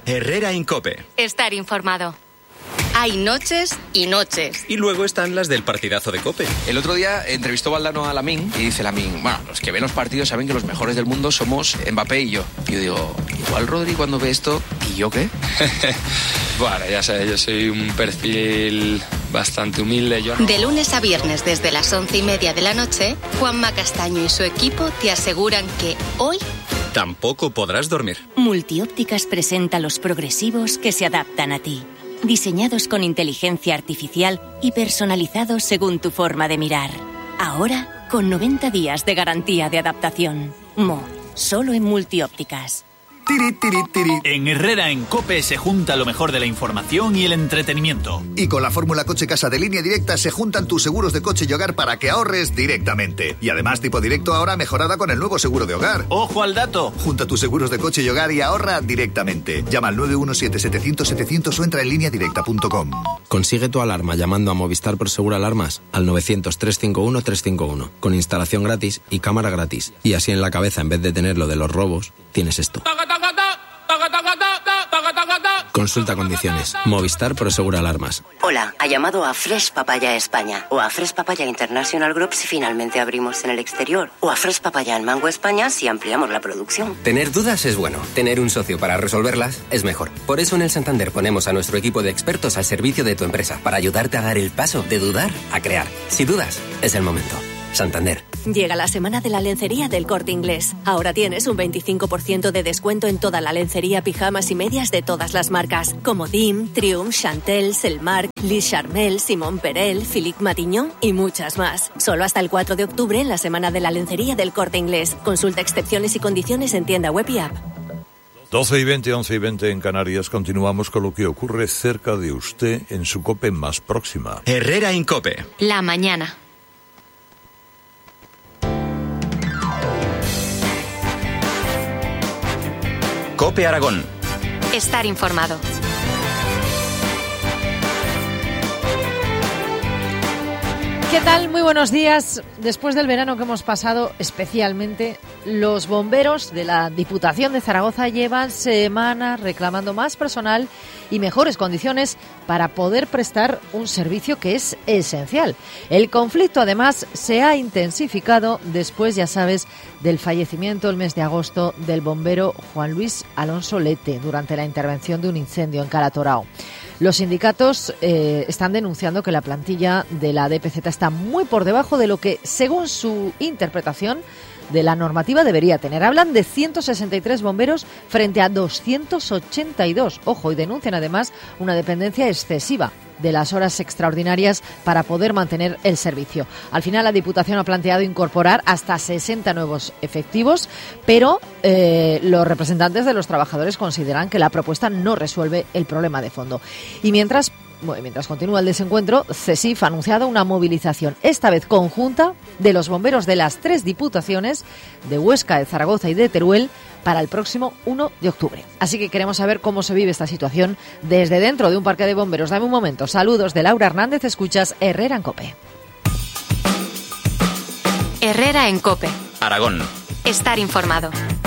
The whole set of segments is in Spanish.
Herrera en COPE. Estar informado. Hay noches y noches. Y luego están las del partidazo de COPE. El otro día entrevistó Valdano a Lamine y dice Lamine, bueno, los que ven los partidos saben que los mejores del mundo somos Mbappé y yo. Y yo digo, igual Rodri cuando ve esto, ¿y yo qué? Bueno, ya sabes, yo soy un perfil bastante humilde. De lunes a viernes desde las 11:30 de la noche, Juanma Castaño y su equipo te aseguran que hoy tampoco podrás dormir. Multiópticas presenta los progresivos que se adaptan a ti. Diseñados con inteligencia artificial y personalizados según tu forma de mirar. Ahora, con 90 días de garantía de adaptación. Solo en Multiópticas. Tiri, tiri, tiri. En Herrera en COPE se junta lo mejor de la información y el entretenimiento. Y con la fórmula Coche Casa de Línea Directa se juntan tus seguros de coche y hogar para que ahorres directamente. Y además tipo directo ahora mejorada con el nuevo seguro de hogar. ¡Ojo al dato! Junta tus seguros de coche y hogar y ahorra directamente. Llama al 917-700-700 o entra en lineadirecta.com. Consigue tu alarma llamando a Movistar Prosegur Alarmas al 900-351-351 con instalación gratis y cámara gratis. Y así en la cabeza, en vez de tener lo de los robos, tienes esto. Consulta condiciones. Movistar Prosegur Alarmas. Hola, ha llamado a Fresh Papaya España o a Fresh Papaya International Group si finalmente abrimos en el exterior o a Fresh Papaya en Mango España si ampliamos la producción. Tener dudas es bueno, tener un socio para resolverlas es mejor. Por eso en el Santander ponemos a nuestro equipo de expertos al servicio de tu empresa para ayudarte a dar el paso de dudar a crear. Si dudas, es el momento. Santander. Llega la semana de la lencería del Corte Inglés. Ahora tienes un 25% de descuento en toda la lencería, pijamas y medias de todas las marcas, como Dim, Triumph, Chantel, Selmark, Liz Charmel, Simón Perel, Philippe Matignon y muchas más. Solo hasta el 4 de octubre en la semana de la lencería del Corte Inglés. Consulta excepciones y condiciones en tienda web y app. 12:20, 11:20 en Canarias. Continuamos con lo que ocurre cerca de usted en su COPE más próxima. Herrera en COPE. La mañana. COPE Aragón. Estar informado. ¿Qué tal? Muy buenos días. Después del verano que hemos pasado, especialmente, los bomberos de la Diputación de Zaragoza llevan semanas reclamando más personal y mejores condiciones para poder prestar un servicio que es esencial. El conflicto, además, se ha intensificado después, ya sabes, del fallecimiento el mes de agosto del bombero Juan Luis Alonso Lete durante la intervención de un incendio en Calatorao. Los sindicatos están denunciando que la plantilla de la DPZ está muy por debajo de lo que, según su interpretación de la normativa, debería tener. Hablan de 163 bomberos frente a 282. Ojo, y denuncian además una dependencia excesiva de las horas extraordinarias para poder mantener el servicio. Al final, la Diputación ha planteado incorporar hasta 60 nuevos efectivos, pero los representantes de los trabajadores consideran que la propuesta no resuelve el problema de fondo. Y mientras continúa el desencuentro, CESIF ha anunciado una movilización, esta vez conjunta, de los bomberos de las 3 diputaciones, de Huesca, de Zaragoza y de Teruel, para el próximo 1 de octubre. Así que queremos saber cómo se vive esta situación desde dentro de un parque de bomberos. Dame un momento. Saludos de Laura Hernández. Escuchas Herrera en COPE. Herrera en COPE. Aragón. Estar informado.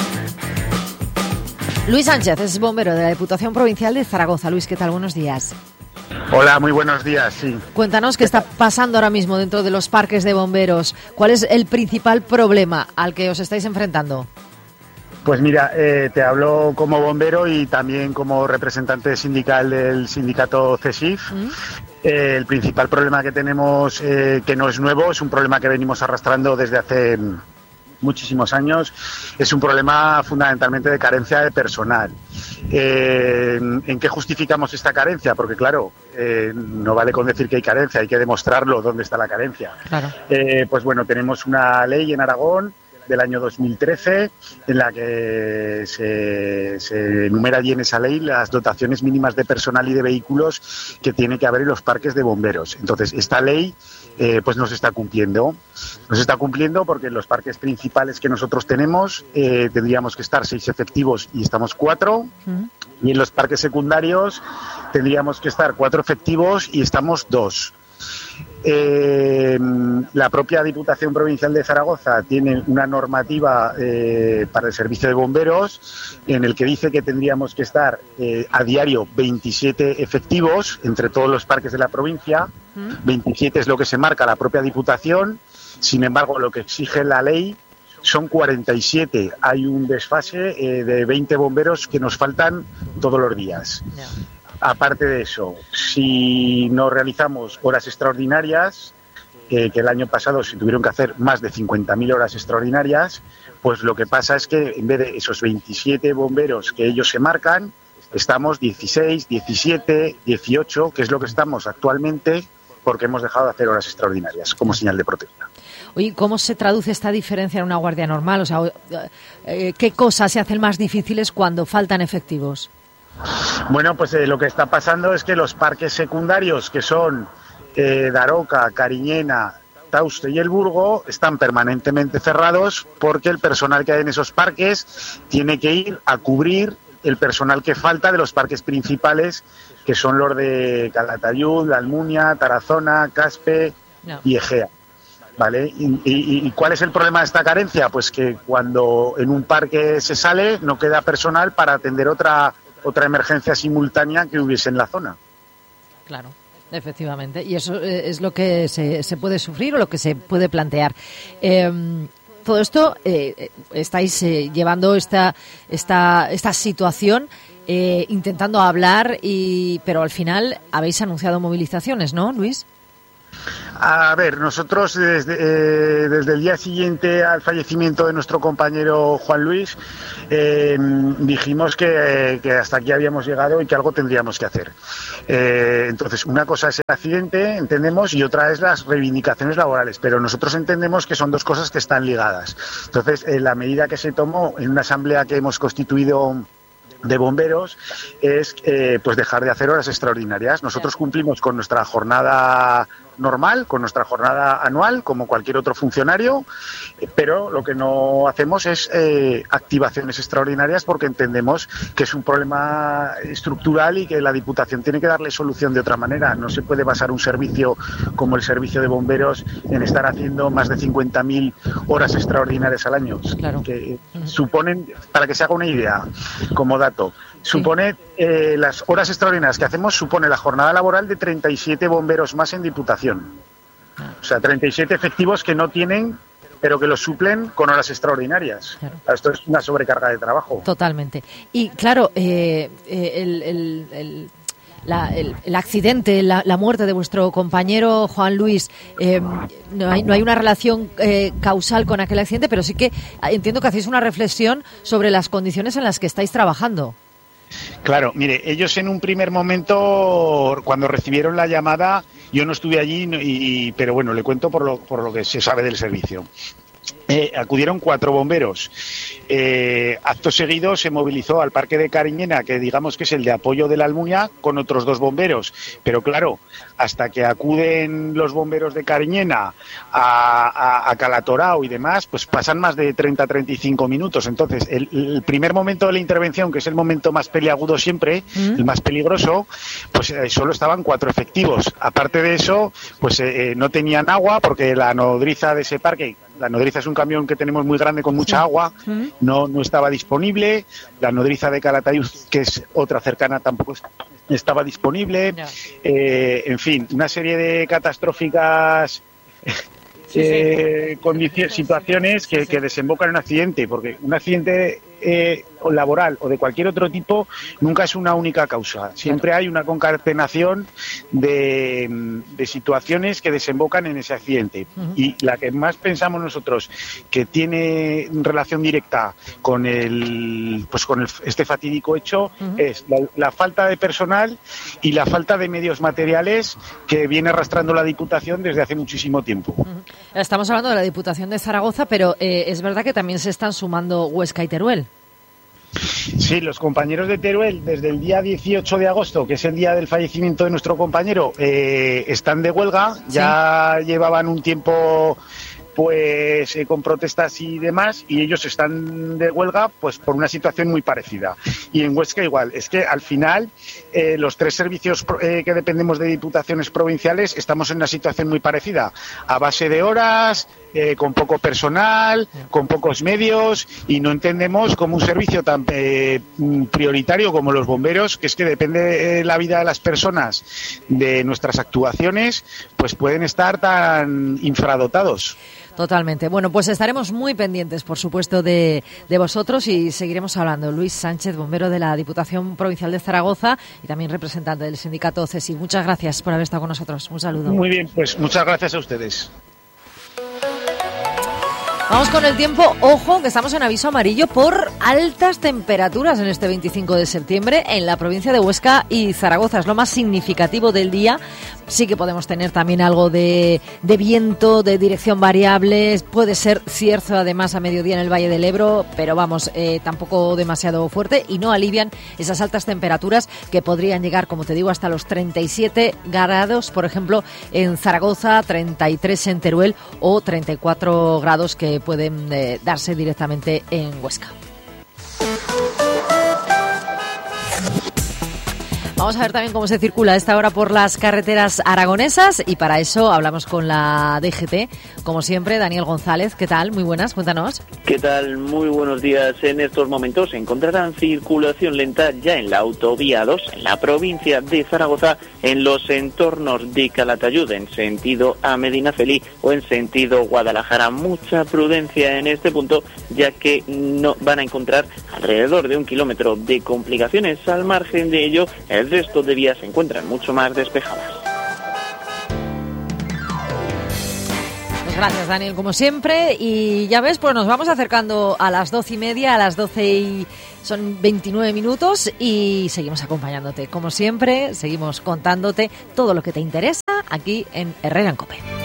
Luis Sánchez es bombero de la Diputación Provincial de Zaragoza. Luis, ¿qué tal? Buenos días. Hola, muy buenos días, sí. Cuéntanos qué está pasando ahora mismo dentro de los parques de bomberos. ¿Cuál es el principal problema al que os estáis enfrentando? Pues mira, te hablo como bombero y también como representante sindical del sindicato CESIF. El principal problema que tenemos, que no es nuevo, es un problema que venimos arrastrando desde hace muchísimos años, es un problema fundamentalmente de carencia de personal. ¿En qué justificamos esta carencia? Porque claro, no vale con decir que hay carencia, hay que demostrarlo dónde está la carencia. Claro. Pues bueno, tenemos una ley en Aragón del año 2013 en la que se enumera allí en esa ley las dotaciones mínimas de personal y de vehículos que tiene que haber en los parques de bomberos. Entonces, esta ley pues no se está cumpliendo. No se está cumpliendo porque en los parques principales que nosotros tenemos tendríamos que estar 6 efectivos y estamos 4. Y en los parques secundarios tendríamos que estar 4 efectivos y estamos 2. La propia Diputación Provincial de Zaragoza tiene una normativa para el servicio de bomberos en el que dice que tendríamos que estar a diario 27 efectivos entre todos los parques de la provincia. 27 es lo que se marca la propia Diputación. Sin embargo, lo que exige la ley son 47. Hay un desfase de 20 bomberos que nos faltan todos los días. Aparte de eso, si no realizamos horas extraordinarias, que el año pasado se tuvieron que hacer más de 50.000 horas extraordinarias, pues lo que pasa es que en vez de esos 27 bomberos que ellos se marcan, estamos 16, 17, 18, que es lo que estamos actualmente, porque hemos dejado de hacer horas extraordinarias como señal de protesta. Oye, ¿cómo se traduce esta diferencia en una guardia normal? O sea, ¿qué cosas se hacen más difíciles cuando faltan efectivos? Bueno, pues lo que está pasando es que los parques secundarios, que son Daroca, Cariñena, Tauste y El Burgo, están permanentemente cerrados porque el personal que hay en esos parques tiene que ir a cubrir el personal que falta de los parques principales, que son los de Calatayud, La Almunia, Tarazona, Caspe y Egea. ¿Vale? ¿Y cuál es el problema de esta carencia? Pues que cuando en un parque se sale, no queda personal para atender otra emergencia simultánea que hubiese en la zona. Claro, efectivamente. Y eso es lo que se puede sufrir o lo que se puede plantear. Todo esto, estáis llevando esta situación, intentando hablar, pero al final habéis anunciado movilizaciones, ¿no, Luis? A ver, nosotros desde el día siguiente al fallecimiento de nuestro compañero Juan Luis dijimos que hasta aquí habíamos llegado y que algo tendríamos que hacer. Entonces, una cosa es el accidente, entendemos, y otra es las reivindicaciones laborales, pero nosotros entendemos que son dos cosas que están ligadas. Entonces, la medida que se tomó en una asamblea que hemos constituido de bomberos es pues dejar de hacer horas extraordinarias. Nosotros cumplimos con nuestra jornada normal, con nuestra jornada anual, como cualquier otro funcionario, pero lo que no hacemos es activaciones extraordinarias porque entendemos que es un problema estructural y que la Diputación tiene que darle solución de otra manera. No se puede basar un servicio como el servicio de bomberos en estar haciendo más de 50.000 horas extraordinarias al año. Claro. Que suponen, para que se haga una idea, como dato, supone las horas extraordinarias que hacemos supone la jornada laboral de 37 bomberos más en Diputación. O sea, 37 efectivos que no tienen, pero que los suplen con horas extraordinarias. Claro. Esto es una sobrecarga de trabajo. Totalmente. Y claro, el accidente, la muerte de vuestro compañero Juan Luis, no hay una relación causal con aquel accidente, pero sí que entiendo que hacéis una reflexión sobre las condiciones en las que estáis trabajando. Claro, mire, ellos en un primer momento, cuando recibieron la llamada, yo no estuve allí, pero bueno, le cuento por lo que se sabe del servicio. Acudieron 4 bomberos. Acto seguido se movilizó al parque de Cariñena, que digamos que es el de apoyo de la Almunia, con otros 2 bomberos. Pero claro, hasta que acuden los bomberos de Cariñena a Calatorao y demás, pues pasan más de 30-35 minutos. Entonces, el primer momento de la intervención, que es el momento más peliagudo siempre, el más peligroso, pues solo estaban 4 efectivos. Aparte de eso, pues no tenían agua, porque la nodriza de ese parque, la nodriza es un camión que tenemos muy grande con mucha agua, no estaba disponible. La nodriza de Calatayud, que es otra cercana, tampoco estaba disponible. En fin, una serie de catastróficas situaciones que desembocan en un accidente, porque un accidente laboral o de cualquier otro tipo nunca es una única causa. Siempre hay una concatenación de situaciones que desembocan en ese accidente. Y la que más pensamos nosotros que tiene relación directa con este fatídico hecho es la falta de personal y la falta de medios materiales que viene arrastrando la Diputación desde hace muchísimo tiempo. Estamos hablando de la Diputación de Zaragoza, pero es verdad que también se están sumando Huesca y Teruel. Sí, los compañeros de Teruel, desde el día 18 de agosto, que es el día del fallecimiento de nuestro compañero, están de huelga. Ya llevaban un tiempo pues con protestas y demás, y ellos están de huelga pues por una situación muy parecida. Y en Huesca igual, es que al final los 3 servicios que dependemos de diputaciones provinciales estamos en una situación muy parecida, a base de horas, con poco personal, con pocos medios, y no entendemos cómo un servicio tan prioritario como los bomberos, que es que depende de la vida de las personas, de nuestras actuaciones, pues pueden estar tan infradotados. Totalmente. Bueno, pues estaremos muy pendientes, por supuesto, de vosotros y seguiremos hablando. Luis Sánchez, bombero de la Diputación Provincial de Zaragoza y también representante del sindicato CESIF. Muchas gracias por haber estado con nosotros. Un saludo. Muy bien, pues muchas gracias a ustedes. Vamos con el tiempo. Ojo, que estamos en aviso amarillo por altas temperaturas en este 25 de septiembre en la provincia de Huesca y Zaragoza. Es lo más significativo del día. Sí que podemos tener también algo de viento, de dirección variable. Puede ser cierzo además a mediodía en el Valle del Ebro, pero vamos, tampoco demasiado fuerte, y no alivian esas altas temperaturas que podrían llegar, como te digo, hasta los 37 grados, por ejemplo, en Zaragoza, 33 en Teruel o 34 grados que pueden darse directamente en Huesca. Vamos a ver también cómo se circula a esta hora por las carreteras aragonesas, y para eso hablamos con la DGT, como siempre, Daniel González. ¿Qué tal? Muy buenas, cuéntanos. ¿Qué tal? Muy buenos días. En estos momentos encontrarán circulación lenta ya en la autovía 2, en la provincia de Zaragoza, en los entornos de Calatayud, en sentido a Medinaceli o en sentido Guadalajara. Mucha prudencia en este punto, ya que no van a encontrar alrededor de 1 kilómetro de complicaciones. Al margen de ello, el resto de vías se encuentran mucho más despejadas. Pues gracias, Daniel, como siempre. Y ya ves, pues nos vamos acercando a las 12:30, a las 12 y son 29 minutos, y seguimos acompañándote. Como siempre, seguimos contándote todo lo que te interesa aquí en Herrera en COPE.